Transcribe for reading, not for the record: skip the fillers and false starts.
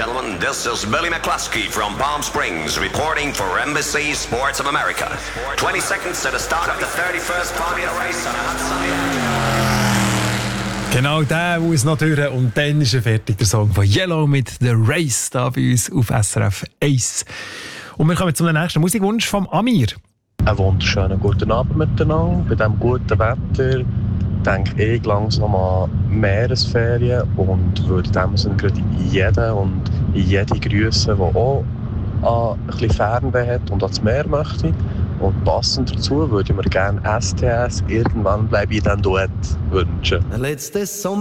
gentlemen, this is Billy McCluskey from Palm Springs reporting for NBC Sports of America. 20 seconds to the start of the 31st Formula Race on a hot sunny day. Genau, der muss noch durch und dann ist er fertig, der Song von Yellow mit «The Race» da bei uns auf SRF 1. Und wir kommen zum nächsten Musikwunsch vom Amir. Einen wunderschönen guten Abend miteinander. Bei diesem guten Wetter denke ich langsam an Meeresferien und würde in dem Sinne gerade jeden und jede grüßen, der auch ein bisschen Fernweh hat und ans Meer möchte. Und passend dazu würde ich mir gerne STS «Irgendwann bleibe ich dann Duett» wünschen. Letztes Sommer